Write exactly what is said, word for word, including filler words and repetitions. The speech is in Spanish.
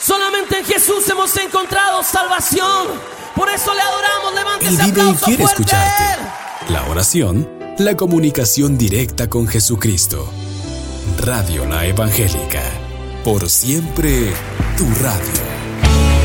Solamente en Jesús hemos encontrado salvación. Por eso le adoramos. Levántese, Él vive y aplauso quiere fuerte. escucharte. La oración, la comunicación directa con Jesucristo. Radio La Evangélica. Por siempre, tu radio.